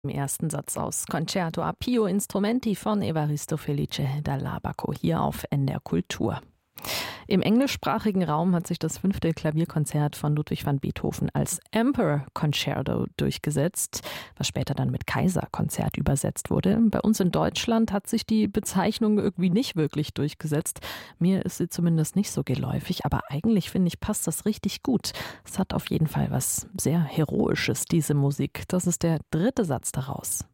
Im ersten Satz aus Concerto a Pio Instrumenti von Evaristo Felice da Labaco hier auf NDR Kultur. Im englischsprachigen Raum hat sich das 5. Klavierkonzert von Ludwig van Beethoven als Emperor Concerto durchgesetzt, was später dann mit Kaiserkonzert übersetzt wurde. Bei uns in Deutschland hat sich die Bezeichnung irgendwie nicht wirklich durchgesetzt. Mir ist sie zumindest nicht so geläufig, aber eigentlich finde ich, passt das richtig gut. Es hat auf jeden Fall was sehr Heroisches, diese Musik. Das ist der 3. Satz daraus.